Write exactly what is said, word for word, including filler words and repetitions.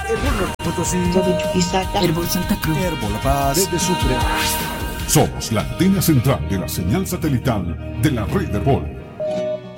Herbol Norte Potosí, de Chuquisaca, Herbol Santa Cruz, Herbol La Paz, desde Sucre. Somos la antena central de la señal satelital de la red Herbol.